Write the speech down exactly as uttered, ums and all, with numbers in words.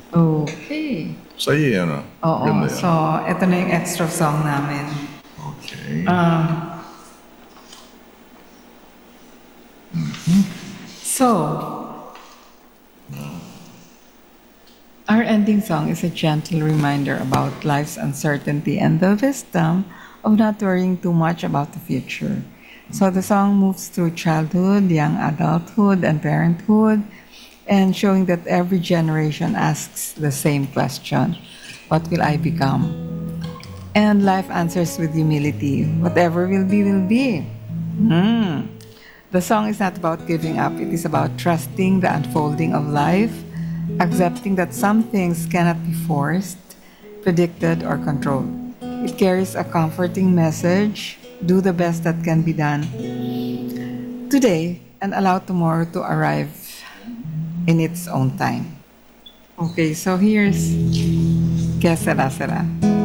Okay. Sa'yo, ano? Oo. Ganda yan. So, ito na yung extra song namin. Okay. Um, so, our ending song is a gentle reminder about life's uncertainty and the wisdom of not worrying too much about the future. So the song moves through childhood, young adulthood, and parenthood, and showing that every generation asks the same question: what will I become? And life answers with humility: whatever will be, will be. Hmm. The song is not about giving up, it is about trusting the unfolding of life, accepting that some things cannot be forced, predicted, or controlled. It carries a comforting message: do the best that can be done today and allow tomorrow to arrive in its own time. Okay, so here's Que Sera Sera.